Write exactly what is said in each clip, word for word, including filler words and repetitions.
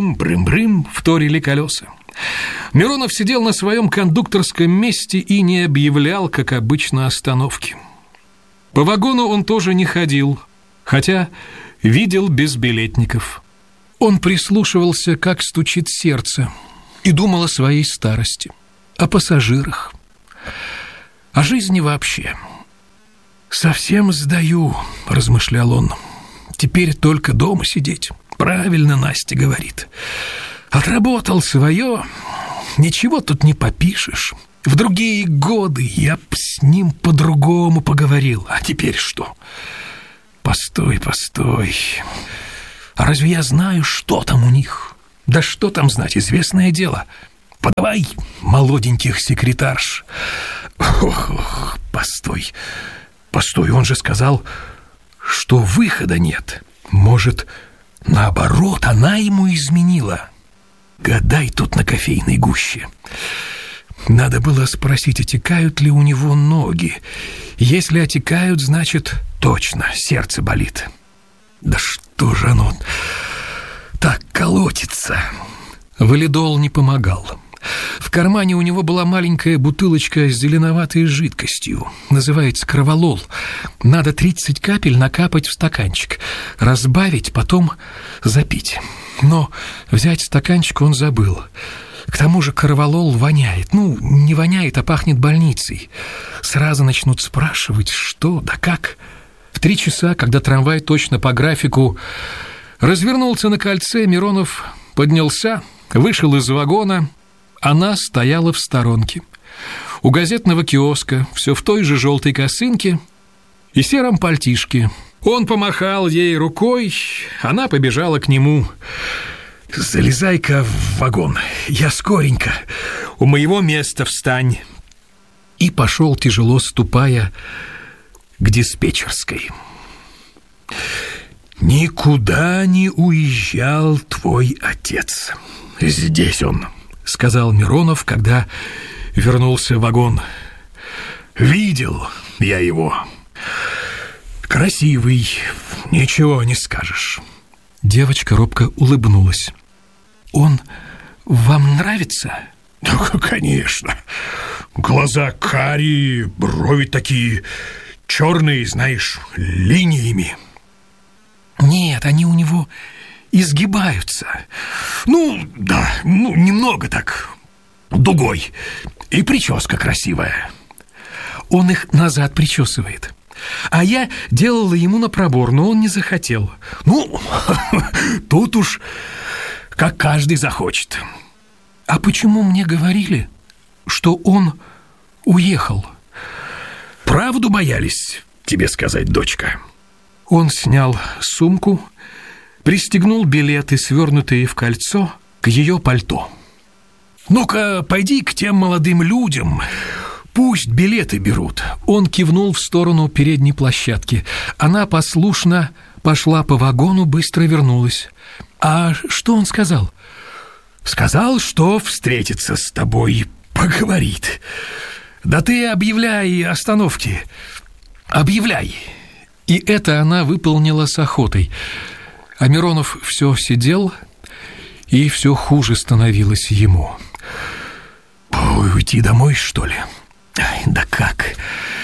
брым-брым, брым-брым вторили колеса. Миронов сидел на своем кондукторском месте и не объявлял, как обычно, остановки. По вагону он тоже не ходил, хотя видел безбилетников. Он прислушивался, как стучит сердце, и думал о своей старости, о пассажирах, о жизни вообще. «Совсем сдаю», — размышлял он. «Теперь только дома сидеть. Правильно Настя говорит. Отработал свое, ничего тут не попишешь. В другие годы я б с ним по-другому поговорил. А теперь что? Постой, постой. А разве я знаю, что там у них? Да что там знать, известное дело. подавай молоденьких секретарш. Ох, ох, постой, постой, он же сказал, что выхода нет. Может, наоборот, она ему изменила? Гадай тут на кофейной гуще. Надо было спросить, отекают ли у него ноги. Если отекают, значит, точно, сердце болит. Да что же оно так колотится? Валидол не помогал. В кармане у него была маленькая бутылочка с зеленоватой жидкостью. Называется кроволол. Надо тридцать капель накапать в стаканчик, разбавить, потом запить. Но взять стаканчик он забыл. К тому же кроволол воняет. Ну, не воняет, а пахнет больницей. Сразу начнут спрашивать, что да как. В три часа, когда трамвай точно по графику развернулся на кольце, Миронов поднялся, вышел из вагона. Она стояла в сторонке. У газетного киоска, все в той же желтой косынке и сером пальтишке. Он помахал ей рукой, она побежала к нему. «Залезай-ка в вагон, я скоренько, у моего места встань». И пошел, тяжело ступая, к диспетчерской. «Никуда не уезжал твой отец. Здесь он», — сказал Миронов, когда вернулся в вагон. «Видел я его. Красивый, ничего не скажешь». Девочка робко улыбнулась. «Он вам нравится?» «Ну, конечно. Глаза карие, брови такие черные, знаешь, линиями». «Нет, они у него изгибаются. Ну, да, ну, немного так, дугой. И прическа красивая». «Он их назад причесывает. А я делала ему на пробор, но он не захотел». «Ну, тут уж как каждый захочет». «А почему мне говорили, что он уехал?» «Правду боялись тебе сказать, дочка». Он снял сумку, пристегнул билеты, свернутые в кольцо, к ее пальто. «Ну-ка, пойди к тем молодым людям, пусть билеты берут». Он кивнул в сторону передней площадки. Она послушно пошла по вагону, быстро вернулась. «А что он сказал?» «Сказал, что встретится с тобой, поговорит. Да ты объявляй остановки, объявляй». И это она выполнила с охотой. А Миронов все сидел, и все хуже становилось ему. «Уйти домой, что ли? Ай, да как?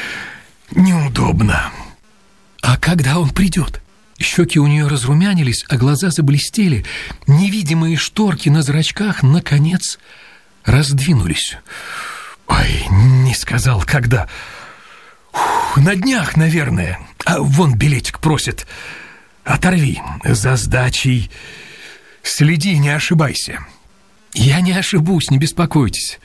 Неудобно». «А когда он придет?» Щеки у нее разрумянились, а глаза заблестели. Невидимые шторки на зрачках, наконец, раздвинулись. «Ой, не сказал, когда. Фух, на днях, наверное. А вон билетик просит. Оторви, за сдачей. Следи, не ошибайся». «Я не ошибусь, не беспокойтесь».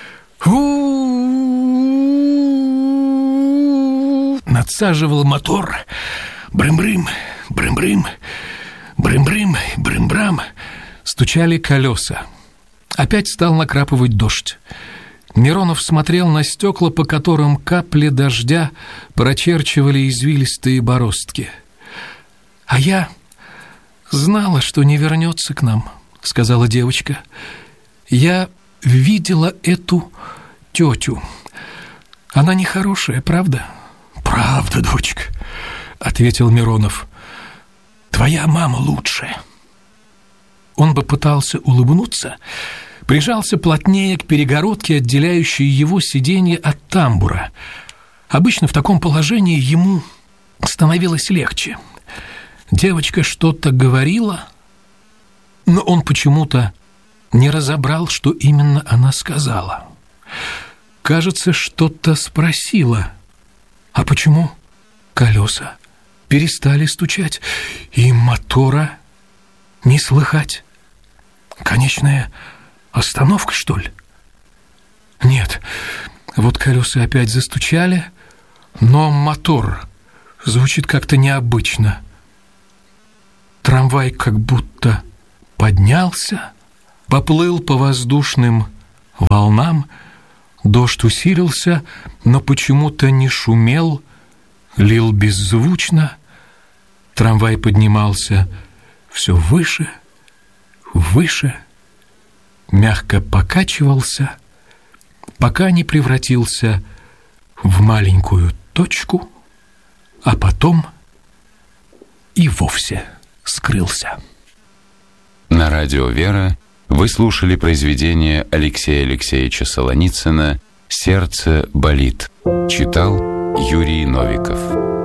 У-у-у-у-у-у-у. Надсаживал мотор. Брым-брым, брым-брым, брым-брым, брым-брам. Стучали колеса. Опять стал накрапывать дождь. Миронов смотрел на стекла, по которым капли дождя прочерчивали извилистые бороздки. «А я знала, что не вернется к нам», — сказала девочка. «Я видела эту тетю. Она нехорошая, правда?» «Правда, дочка», — ответил Миронов. «Твоя мама лучше». Он бы пытался улыбнуться, прижался плотнее к перегородке, отделяющей его сиденье от тамбура. Обычно в таком положении ему становилось легче. Девочка что-то говорила, но он почему-то не разобрал, что именно она сказала. Кажется, что-то спросила. А почему колеса перестали стучать и мотора не слыхать? Конечная остановка, что ли? Нет, вот колеса опять застучали, но мотор звучит как-то необычно. Трамвай как будто поднялся, поплыл по воздушным волнам. Дождь усилился, но почему-то не шумел, лил беззвучно. Трамвай поднимался все выше, выше, мягко покачивался, пока не превратился в маленькую точку, а потом и вовсе скрылся. На радио «Вера» вы слушали произведение Алексея Алексеевича Солоницына «Сердце болит». Читал Юрий Новиков.